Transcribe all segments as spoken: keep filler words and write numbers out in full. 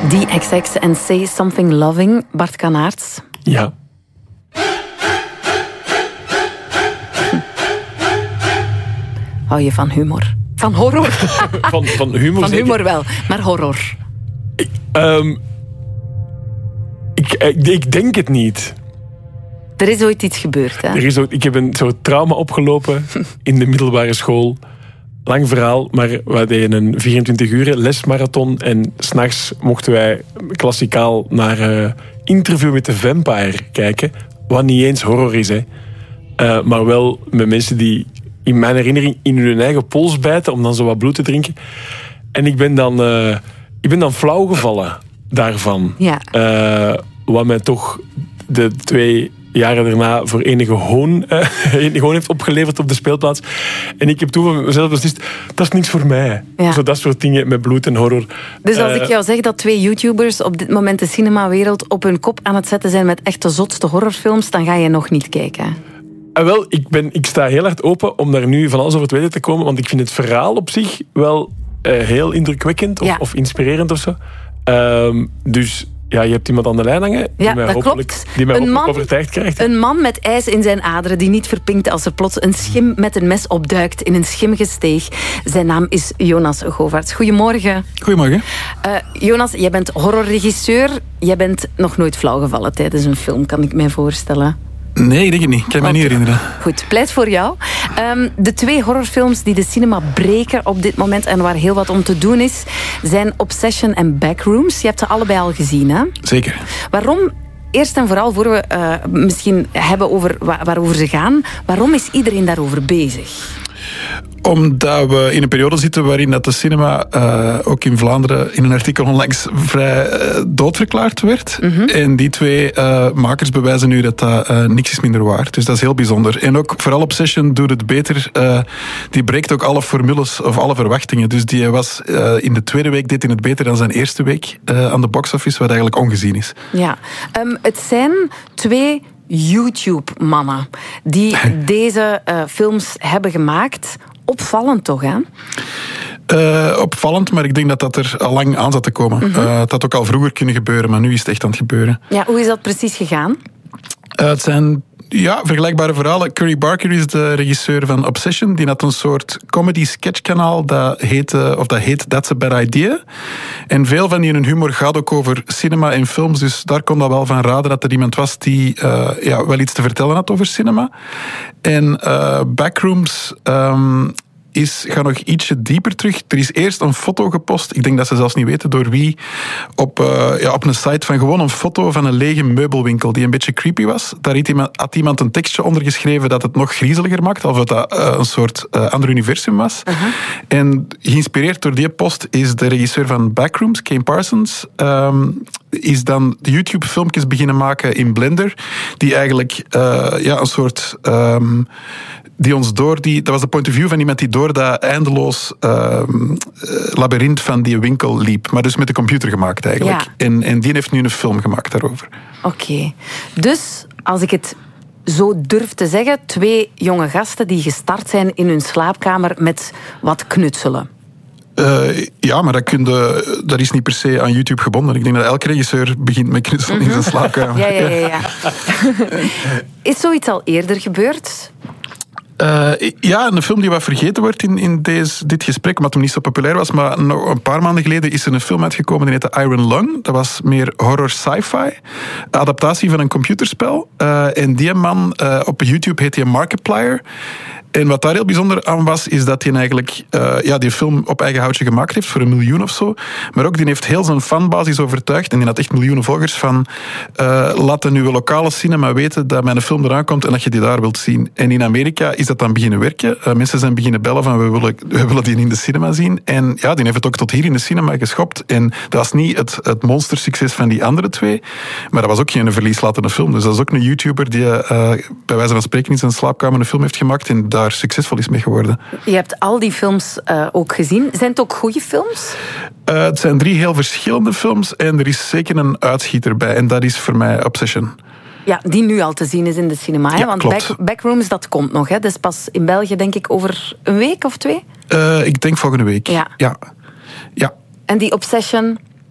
D X X en Say Something Loving, Bart Kanaerts. Ja. Hou je van humor? Van horror? van, van humor Van zeker? humor wel, maar horror. Ik, um, ik, ik, ik denk het niet. Er is ooit iets gebeurd, hè? Er is ook, ik heb een soort trauma opgelopen in de middelbare school. Lang verhaal, maar we deden een vierentwintig uur lesmarathon en 's nachts mochten wij klassikaal naar uh, Interview with the Vampire kijken. Wat niet eens horror is, hè. Uh, maar wel met mensen die in mijn herinnering in hun eigen pols bijten om dan zo wat bloed te drinken. En ik ben dan, uh, ik ben dan flauw gevallen daarvan. Ja. Uh, wat mij toch de twee jaren daarna voor enige hoon, uh, enige hoon heeft opgeleverd op de speelplaats. En ik heb toen van mezelf beslist, dat is niks voor mij. Ja. Zo dat soort dingen met bloed en horror. Dus als uh, ik jou zeg dat twee YouTubers op dit moment de cinemawereld op hun kop aan het zetten zijn met echt de zotste horrorfilms, dan ga je nog niet kijken. Uh, wel, ik, ben, ik sta heel hard open om daar nu van alles over te weten te komen, want ik vind het verhaal op zich wel uh, heel indrukwekkend of, ja. of inspirerend of zo. Uh, dus ja, je hebt iemand aan de lijn hangen die ja, mij dat hopelijk, klopt. die mij een hopelijk man, overtuigd krijgt. Een man met ijs in zijn aderen die niet verpinkt als er plots een schim met een mes opduikt in een schimmige steeg. Zijn naam is Jonas Govaerts. Goedemorgen. Goedemorgen. Uh, Jonas, jij bent horrorregisseur. Jij bent nog nooit flauw gevallen tijdens een film, kan ik mij voorstellen. Nee, ik denk het niet. Ik kan me niet herinneren. Goed, pleit voor jou. Um, de twee horrorfilms die de cinema breken op dit moment en waar heel wat om te doen is, zijn Obsession en Backrooms. Je hebt ze allebei al gezien, hè? Zeker. Waarom, eerst en vooral, voor we uh, misschien hebben over waar, waarover ze gaan, waarom is iedereen daarover bezig? Omdat we in een periode zitten waarin dat de cinema, uh, ook in Vlaanderen, in een artikel onlangs vrij uh, doodverklaard werd. Mm-hmm. En die twee uh, makers bewijzen nu dat dat uh, niks is minder waard. Dus dat is heel bijzonder. En ook vooral Obsession doet het beter. Uh, die breekt ook alle formules of alle verwachtingen. Dus die was uh, in de tweede week deed hij het beter dan zijn eerste week uh, aan de box-office, wat eigenlijk ongezien is. Ja, um, het zijn twee YouTube-mannen die deze uh, films hebben gemaakt. Opvallend toch, hè? Uh, opvallend, maar ik denk dat dat er al lang aan zat te komen. Mm-hmm. Uh, het had ook al vroeger kunnen gebeuren, maar nu is het echt aan het gebeuren. Ja, hoe is dat precies gegaan? Uh, het zijn ja, vergelijkbare verhalen. Curry Barker is de regisseur van Obsession. Die had een soort comedy-sketchkanaal dat heet, uh, of dat heet That's a Bad Idea. En veel van die hun humor gaat ook over cinema en films. Dus daar kon dat wel van raden dat er iemand was die uh, ja, wel iets te vertellen had over cinema. En uh, Backrooms Um, is, ga nog ietsje dieper terug. Er is eerst een foto gepost, ik denk dat ze zelfs niet weten door wie, op, uh, ja, op een site van gewoon een foto van een lege meubelwinkel die een beetje creepy was. Daar had iemand, had iemand een tekstje onder geschreven dat het nog griezeliger maakt, alsof dat uh, een soort uh, ander universum was. Uh-huh. En geïnspireerd door die post is de regisseur van Backrooms, Kane Parsons, um, is dan de YouTube-filmpjes beginnen maken in Blender, die eigenlijk uh, ja, een soort Um, die ons door die, dat was de point of view van iemand die door dat eindeloos uh, labyrint van die winkel liep. Maar dus met de computer gemaakt eigenlijk. Ja. En, en die heeft nu een film gemaakt daarover. Oké. Okay. Dus, als ik het zo durf te zeggen, twee jonge gasten die gestart zijn in hun slaapkamer met wat knutselen. Uh, ja, maar dat, kun je, dat is niet per se aan YouTube gebonden. Ik denk dat elke regisseur begint met knutselen mm-hmm. in zijn slaapkamer. Ja, ja, ja. ja. Is zoiets al eerder gebeurd? Uh, ja, een film die wat vergeten wordt in, in deze, dit gesprek, omdat hem niet zo populair was, maar nog een paar maanden geleden is er een film uitgekomen die heette Iron Lung. Dat was meer horror sci-fi, adaptatie van een computerspel. Uh, en die man, uh, op YouTube heet hij Markiplier. En wat daar heel bijzonder aan was, is dat hij eigenlijk uh, ja, die film op eigen houtje gemaakt heeft voor een miljoen of zo. Maar ook die heeft heel zijn fanbasis overtuigd, en die had echt miljoenen volgers, van uh, laat de nieuwe lokale cinema weten dat mijn film eraan komt en dat je die daar wilt zien. En in Amerika is dat dan beginnen werken. Uh, mensen zijn beginnen bellen van we willen, we willen die in de cinema zien. En ja, die heeft het ook tot hier in de cinema geschopt. En dat was niet het, het monstersucces van die andere twee, maar dat was ook geen verlieslatende film. Dus dat is ook een YouTuber die uh, bij wijze van spreken in zijn slaapkamer een film heeft gemaakt en daar succesvol is mee geworden. Je hebt al die films uh, ook gezien. Zijn het ook goede films? Uh, het zijn drie heel verschillende films en er is zeker een uitschieter bij. En dat is voor mij Obsession. Ja, die nu al te zien is in de cinema. Hè? Ja, want klopt. back, Backrooms, dat komt nog. Hè? Dat is pas in België, denk ik, over een week of twee? Uh, ik denk volgende week. Ja. Ja. ja. En die Obsession,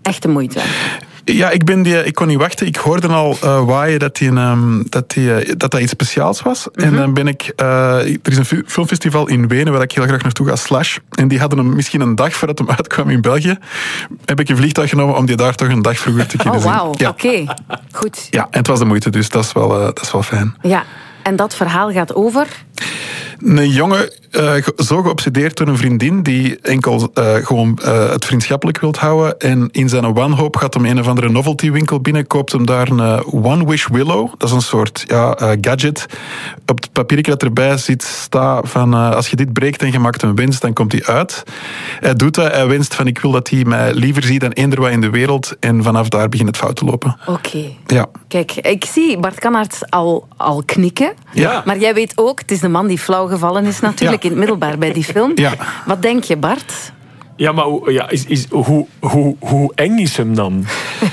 Echt de moeite. Ja, ik, ben die, ik kon niet wachten. Ik hoorde al uh, waaien dat, die, um, dat, die, uh, dat dat iets speciaals was. Mm-hmm. En dan ben ik... Uh, er is een filmfestival in Wenen waar ik heel graag naartoe ga, Slash. En die hadden hem misschien een dag voordat hem uitkwam in België. Heb ik een vliegtuig genomen om die daar toch een dag vroeger te kunnen oh, zien. Oh, wauw. Ja. Oké. Okay. Goed. Ja, en het was de moeite, dus dat is wel, uh, dat is wel fijn. Ja. En dat verhaal gaat over... Een jongen, uh, zo geobsedeerd door een vriendin die enkel uh, gewoon uh, het vriendschappelijk wilt houden. En in zijn wanhoop gaat hem een of andere novelty winkel binnen, koopt hem daar een uh, One Wish Willow. Dat is een soort ja, uh, gadget. Op het papiertje dat erbij zit staat van uh, als je dit breekt en je maakt een winst, dan komt hij uit. Hij doet dat, hij wenst van ik wil dat hij mij liever ziet dan eender wat in de wereld. En vanaf daar begint het fout te lopen. Oké. Okay. Ja. Kijk, ik zie Bart Kannaerts al, al knikken. Ja. Maar jij weet ook, het is de man die flauw gevallen is natuurlijk ja. in het middelbaar bij die film. Ja. Wat denk je, Bart? Ja, maar ja, is, is, hoe, hoe, hoe eng is hem dan?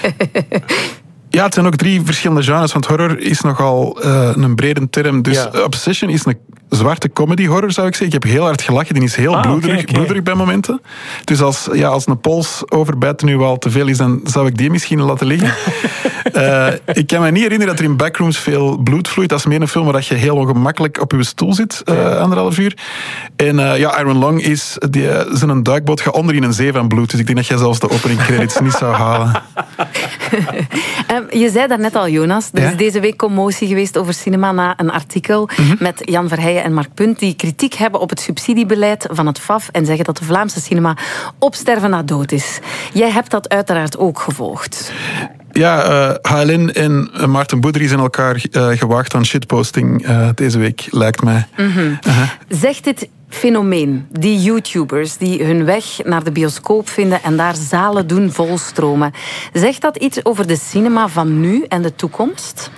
Ja, het zijn ook drie verschillende genres, want horror is nogal uh, een brede term. Dus ja. Obsession is een zwarte comedy-horror, zou ik zeggen. Ik heb heel hard gelachen, die is heel ah, bloederig, okay, okay. bloederig bij momenten. Dus als, ja, als een pols overbijten nu wel te veel is, dan zou ik die misschien laten liggen. uh, ik kan me niet herinneren dat er in Backrooms veel bloed vloeit. Dat is meer een film waar je heel ongemakkelijk op je stoel zit, uh, ja. anderhalf uur. En uh, ja, Iron Long is, die, uh, zijn duikboot gaat onder in een zee van bloed. Dus ik denk dat jij zelfs de opening credits niet zou halen. um, je zei daarnet al, Jonas, er ja? is deze week commotie geweest over cinema na een artikel mm-hmm. met Jan Verheijen en Mark Punt die kritiek hebben op het subsidiebeleid van het F A F en zeggen dat de Vlaamse cinema op sterven na dood is. Jij hebt dat uiteraard ook gevolgd. Ja, uh, H L N en Maarten Boudry zijn elkaar uh, gewaagd aan shitposting uh, deze week, lijkt mij. Mm-hmm. Uh-huh. Zegt dit fenomeen, die YouTubers die hun weg naar de bioscoop vinden en daar zalen doen volstromen, zegt dat iets over de cinema van nu en de toekomst?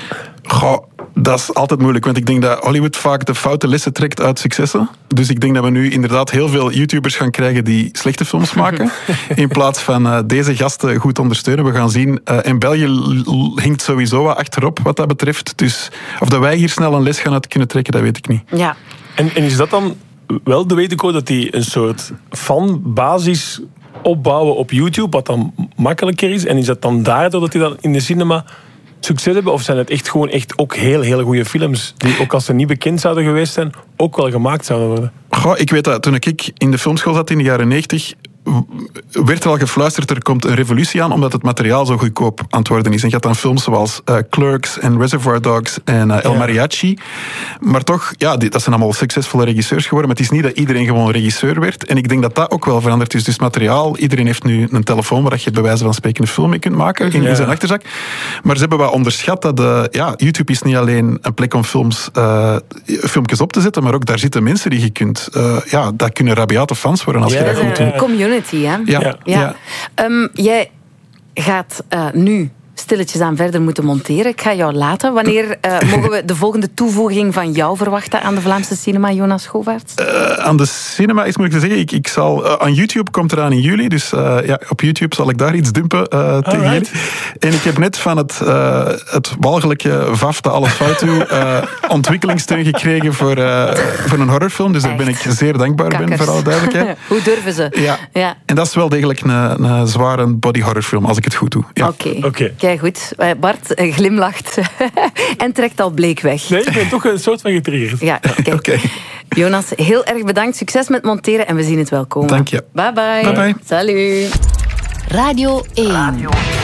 Goh, dat is altijd moeilijk, want ik denk dat Hollywood vaak de foute lessen trekt uit successen. Dus ik denk dat we nu inderdaad heel veel YouTubers gaan krijgen die slechte films maken, in plaats van uh, deze gasten goed ondersteunen. We gaan zien, uh, in België l- hinkt sowieso wat achterop wat dat betreft. Dus of dat wij hier snel een les gaan uit kunnen trekken, dat weet ik niet. Ja. En, en is dat dan wel de wedercode dat die een soort fanbasis opbouwen op YouTube, wat dan makkelijker is? En is dat dan daardoor dat die dan in de cinema succes hebben? Of zijn het echt gewoon echt ook heel, hele goede films die, ook als ze niet bekend zouden geweest zijn, ook wel gemaakt zouden worden? Goh, ik weet dat toen ik in de filmschool zat in de jaren negentig, werd er al gefluisterd, er komt een revolutie aan omdat het materiaal zo goedkoop aan het worden is. En je had dan films zoals uh, Clerks en Reservoir Dogs en uh, El ja. Mariachi. Maar toch, ja, die, dat zijn allemaal succesvolle regisseurs geworden. Maar het is niet dat iedereen gewoon regisseur werd. En ik denk dat dat ook wel veranderd is. Dus materiaal, iedereen heeft nu een telefoon waar je bij wijze van spreken een film mee kunt maken in, ja. in zijn achterzak. Maar ze hebben wel onderschat dat uh, ja, YouTube is niet alleen een plek om films, uh, filmpjes op te zetten, maar ook daar zitten mensen die je kunt, uh, ja, dat kunnen rabiate fans worden als ja, je dat goed doet. Community, hè? Ja. ja. ja. Um, jij gaat uh, nu stilletjes aan verder moeten monteren. Ik ga jou laten. Wanneer uh, mogen we de volgende toevoeging van jou verwachten aan de Vlaamse cinema, Jonas Govaerts? Uh, aan de cinema is moeilijk te zeggen. Ik, ik zal, uh, aan YouTube komt eraan in juli. Dus uh, ja, op YouTube zal ik daar iets dumpen uh, tegen jullie. En ik heb net van het, uh, het walgelijke V A F, de Alles Fout Doe, uh, ontwikkelingssteun gekregen voor, uh, voor een horrorfilm. Dus daar ben ik zeer dankbaar ben, voor alle duidelijkheid. Hoe durven ze? Ja. ja. En dat is wel degelijk een, een zware body horrorfilm, als ik het goed doe. Ja. Oké. Okay. Okay. Kijk, goed. Bart glimlacht en trekt al bleek weg. Nee, ik ben toch een soort van getriggerd. Ja, kijk. Okay. Jonas, heel erg bedankt. Succes met monteren en we zien het wel komen. Dank je. Bye bye. Bye bye. Salut. Radio één. Radio.